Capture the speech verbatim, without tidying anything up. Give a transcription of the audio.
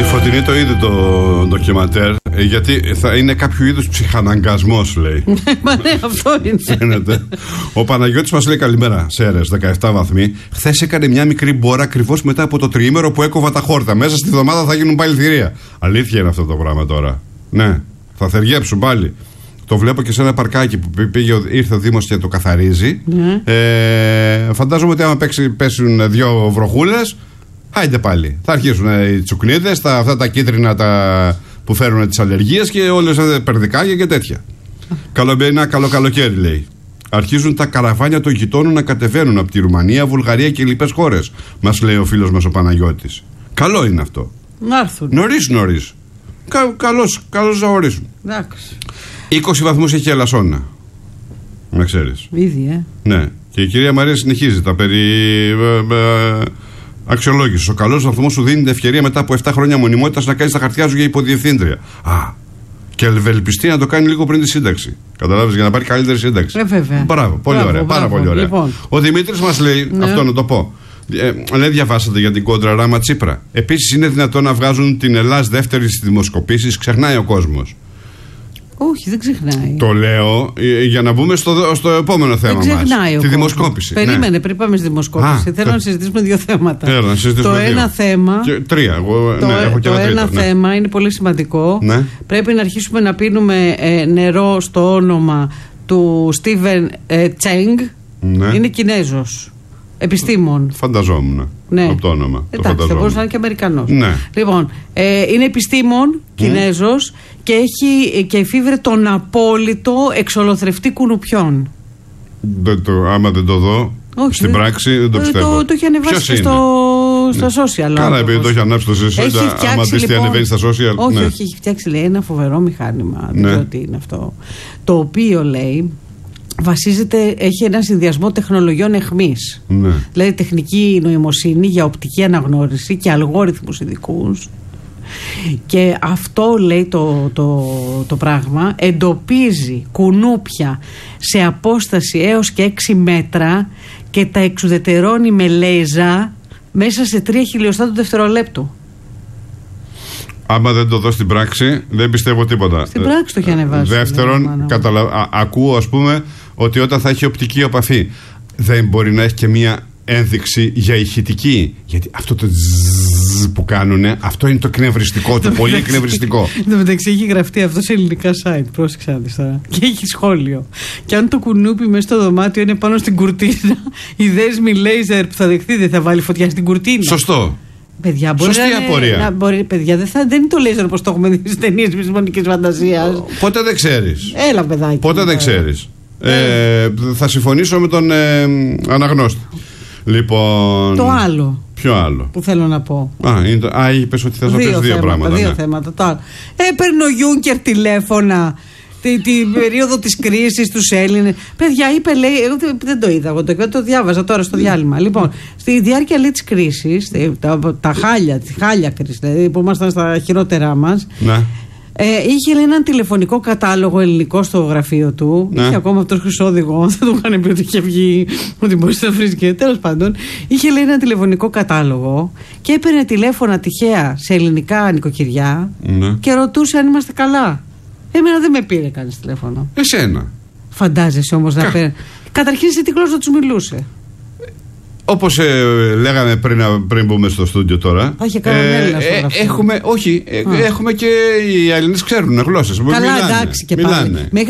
Φωτεινή το είδε το ντοκιμαντέρ, γιατί θα είναι κάποιο είδους ψυχαναγκασμός, λέει. Μα ναι, αυτό είναι. Φαίνεται. Ο Παναγιώτης μας λέει καλημέρα, Σέρες, δεκαεπτά βαθμοί. Χθες έκανε μια μικρή μπόρα ακριβώς μετά από το τριήμερο που έκοβα τα χόρτα. Μέσα στη βδομάδα θα γίνουν πάλι θηρία. Αλήθεια είναι αυτό το πράγμα τώρα. Ναι, θα θεργέψουν πάλι. Το βλέπω και σε ένα παρκάκι που πήγε, ήρθε ο Δήμος και το καθαρίζει. Ναι. Ε, φαντάζομαι ότι άμα παίξει, πέσουν δύο βροχούλες, άιντε πάλι. Θα αρχίσουν οι τσουκνίδες, τα, αυτά τα κίτρινα τα, που φέρουν τις αλλεργίες και όλες τα περδικάκια και τέτοια. Καλό, ένα καλό καλοκαίρι, λέει. Αρχίζουν τα καραβάνια των γειτόνων να κατεβαίνουν από τη Ρουμανία, Βουλγαρία και λοιπές χώρες, μας λέει ο φίλος μας ο Παναγιώτης. Καλό είναι αυτό. Να έρθουν. Νωρίς, νωρίς. Κα, καλώς, καλώς να ορίσουν. Εντάξει. είκοσι βαθμούς έχει η Ελασσόνα. Να ξέρεις. Ήδη, ε. Ναι. Και η κυρία Μαρία συνεχίζει τα περί ε, ε, αξιολόγησης. Ο καλός βαθμός σου δίνει την ευκαιρία μετά από επτά χρόνια μονιμότητας να κάνεις τα χαρτιά σου για υποδιευθύντρια. Α. Και ευελπιστεί να το κάνει λίγο πριν τη σύνταξη. Καταλάβεις, για να πάρει καλύτερη σύνταξη. Ε, βέβαια. Μπράβο, πολύ μπράβο, ωραία. μπράβο, πάρα πολύ ωραία. Λοιπόν. Ο Δημήτρης μας λέει, ναι. Αυτό να το πω. Ε, δεν διαβάσατε για την κόντρα Ράμα Τσίπρα. Επίσης, είναι δυνατόν να βγάζουν την Ελλάς δεύτερη στις δημοσκοπήσεις, ξεχνάει ο κόσμος. Όχι, δεν ξεχνάει. Το λέω ε, για να μπούμε στο, στο επόμενο θέμα μας. Δεν ξεχνάει μας. Τη δημοσκόπηση. Περίμενε, ναι. πριν πάμε στη δημοσκόπηση. Α, Θέλω τε... να συζητήσουμε δύο θέματα. Έλα, να συζητήσουμε το δύο. ένα θέμα. Και, τρία. Εγώ, το ναι, έχω και το ένα, ένα τρίτο, θέμα ναι. είναι πολύ σημαντικό. Ναι. Πρέπει να αρχίσουμε να πίνουμε ε, νερό στο όνομα του Στίβεν ε, Τσέγκ. Ναι. Είναι Κινέζος. Επιστήμον. Φανταζόμουν. Ναι. Από το όνομα. Εντάξει, το θα μπορούσε να είναι και Αμερικανός. Ναι. Λοιπόν, ε, είναι επιστήμον Κινέζος mm. και έχει και εφήβρε τον απόλυτο εξολοθρευτή κουνουπιών. Δεν το, άμα δεν το δω, όχι, στην δεν, πράξη δεν το πιστεύω. Το, το έχει ανεβάσει στο, στα social. Καλά, επειδή το έχει ανάψει το social, άμα δεις τι ανεβαίνει στα social. Όχι, ναι. όχι, έχει φτιάξει, λέει, ένα φοβερό μηχάνημα. Ναι. Δεν ξέρω τι είναι αυτό. Το οποίο, λέει, βασίζεται, έχει ένα συνδυασμό τεχνολογιών εχμής. Ναι. Δηλαδή τεχνική νοημοσύνη για οπτική αναγνώριση και αλγόριθμους ειδικούς. Και αυτό, λέει, το, το, το πράγμα εντοπίζει κουνούπια σε απόσταση έως και έξι μέτρα και τα εξουδετερώνει με λέιζα μέσα σε τρία χιλιοστά του δευτερολέπτου. Άμα δεν το δω στην πράξη, δεν πιστεύω τίποτα. Στην πράξη το έχει ανεβάσει. Δεύτερον, καταλα... α, ακούω, ας πούμε, ότι όταν θα έχει οπτική επαφή, δεν μπορεί να έχει και μία ένδειξη για ηχητική. Γιατί αυτό το ζζζ που κάνουνε, αυτό είναι το εκνευριστικό του. Πολύ εκνευριστικό. Εν τω μεταξύ έχει γραφτεί αυτό σε ελληνικά site. Πρόσεξε να δεις τώρα. Και έχει σχόλιο. Και αν το κουνούπι μέσα στο δωμάτιο είναι πάνω στην κουρτίνα, η δέσμη λέιζερ που θα δεχτεί δεν θα βάλει φωτιά στην κουρτίνα. Σωστό. Παιδιά, μπορεί Σωστή να, απορία. Να, μπορεί, παιδιά, δεν, θα, δεν είναι το λέιζερ όπως το έχουμε δει στις ταινίες επιστημονικής φαντασίας. Πότε δεν ξέρεις. Έλα, παιδάκι. Πότε δεν ξέρεις. Ε, ε, θα συμφωνήσω με τον ε, αναγνώστη. Λοιπόν. Το άλλο. Ποιο άλλο. Που θέλω να πω. Α, είναι το, α είπες ότι θες να πεις δύο θέματα, πράγματα. Δύο ναι. θέματα. Το άλλο. Έπαιρνε ο Γιούνκερ τηλέφωνα την, την περίοδο της κρίσης τους Έλληνες. Παιδιά, είπε, λέει, εγώ δεν το είδα, εγώ το, το διάβαζα τώρα στο διάλειμμα. Λοιπόν, στη διάρκεια, λέει, της κρίσης, τα, τα χάλια, τη χάλια κρίση, δηλαδή που ήμασταν στα χειρότερά μας. Ναι. Ε, είχε, λέει, έναν τηλεφωνικό κατάλογο ελληνικό στο γραφείο του. Ναι. Είχε ακόμα αυτό χρυσόδηγο. Δεν του είχαν πει ότι είχε βγει, ότι μπορεί να βρει και. Τέλος πάντων, είχε, λέει, έναν τηλεφωνικό κατάλογο και έπαιρνε τηλέφωνα τυχαία σε ελληνικά νοικοκυριά. Ναι. Και ρωτούσε αν είμαστε καλά. Εμένα δεν με πήρε κανείς τηλέφωνο. Εσένα. Φαντάζεσαι όμως Κα... να παίρνει. Καταρχήν σε τι γλώσσα τους μιλούσε. Όπως ε, λέγαμε πριν, πριν μπούμε στο στούντιο τώρα. Όχι, ε, ε, έχουμε, όχι, ε, έχουμε και οι Έλληνες ξέρουν γλώσσες. Καλά, μιλάνε, εντάξει και πάλι.